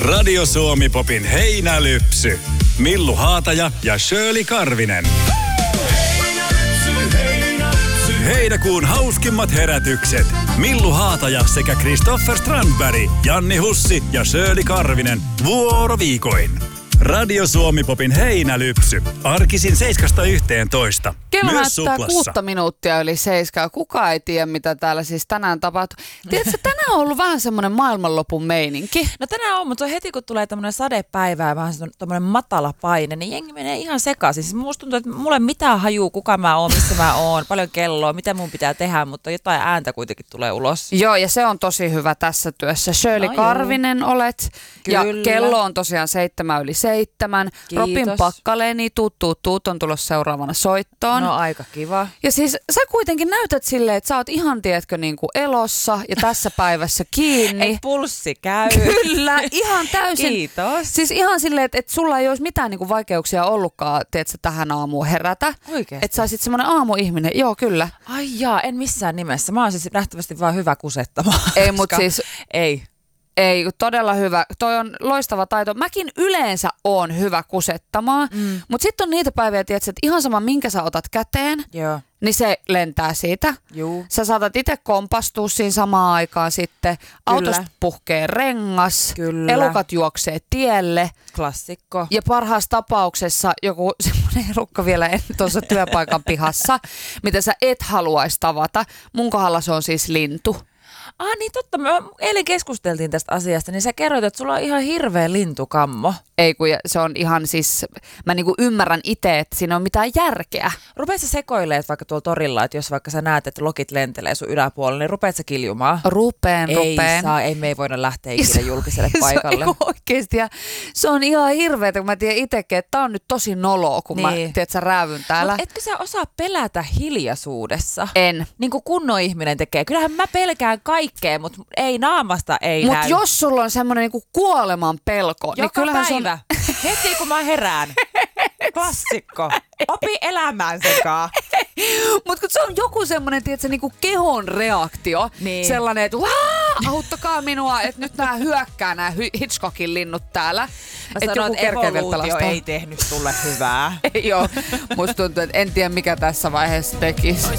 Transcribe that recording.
Radio Suomi Popin heinälypsy. Millu Haataja ja Shirley Karvinen. Heinäkuun hauskimmat herätykset. Millu Haataja sekä Kristoffer Strandberg, Janni Hussi ja Shirley Karvinen vuoroviikoin. Radio Suomi Popin heinälypsy. Arkisin 7–11. Kello Myös näyttää Suplassa. 6 minuuttia yli 7. Kukaan ei tiedä, mitä täällä siis tänään tapahtuu. Tiedätkö, tänään on ollut vähän semmoinen maailmanlopun meininki. No tänään on, mutta se on heti kun tulee tämmöinen sadepäivä ja vähän tämmöinen matala paine, niin jengi menee ihan sekaisin. Siis musta tuntuu, että mulla ei mitään hajuu, kuka mä oon, missä mä oon, paljon kelloa, mitä mun pitää tehdä, mutta jotain ääntä kuitenkin tulee ulos. Joo, ja se on tosi hyvä tässä työssä. Shirley Karvinen olet. Kyllä. Ja kello on tosiaan 7:07. Kiitos. Robin Pakkaleeni, tuut on tulossa seuraavana soittoon. No aika kiva. Ja siis sä kuitenkin näytät silleen, että sä oot ihan, tiedätkö, niin kuin elossa ja tässä päivässä kiinni. Ei pulssi käy. Kyllä, ihan täysin. Kiitos. Siis ihan silleen, että sulla ei olisi mitään niinku vaikeuksia ollutkaan, tiedätkö, tähän aamuun herätä. Oikeesti? Että sä olisit semmoinen aamuihminen. Joo, kyllä. Ai jaa, en missään nimessä. Mä oon siis nähtävästi vaan hyvä kusettamaan. Ei, mutta siis Ei. todella hyvä. Toi on loistava taito. Mäkin yleensä oon hyvä kusettamaan, mutta sitten on niitä päiviä, tiedätkö, että ihan sama minkä sä otat käteen, Joo. niin se lentää siitä. Juu. Sä saatat itse kompastua siinä samaan aikaan sitten. Autosta puhkee rengas. Kyllä. Elukat juoksee tielle. Klassikko. Ja parhaassa tapauksessa joku semmoinen elukka vielä tuossa työpaikan pihassa, mitä sä et haluaisi tavata. Mun kohdalla se on siis lintu. Niin totta. Me eilen keskusteltiin tästä asiasta, niin sä kerroit, että sulla on ihan hirveä lintukammo. Ei kun se on ihan siis, mä niinku ymmärrän itse, että siinä on mitään järkeä. Rupeat sä sekoilemaan vaikka tuolla torilla, että jos vaikka sä näet, että lokit lentelee sun yläpuolella, niin rupeat sä kiljumaan? Rupeen. Me ei voida lähteä ikinä julkiselle paikalle. Se on oikeesti, ja se on ihan hirveetä, kun mä tiedän itsekin, että tää on nyt tosi noloa, kun mä tiedät, sä räävyn täällä. Mut etkö sä osaa pelätä hiljaisuudessa? En. Niin kuin kunnon ihminen tekee. Kyllähän mä pelkään kaikkea, mutta ei naamasta ei näy. Mutta jos sulla on semmoinen niinku kuoleman pelko, joka niin kyllähän päivä. Heti kun mä herään. Klassikko. Opi elämään sekaan. Mutta kun se on joku semmoinen, tiedätkö, niinku kehon reaktio. Niin. Sellainen, että auttakaa minua, että nyt nämä hyökkää nämä Hitchcockin linnut täällä. Mä sanon, että evoluutio ei tehnyt sulle hyvää. Joo, musta tuntuu, että en tiedä mikä tässä vaiheessa tekisi.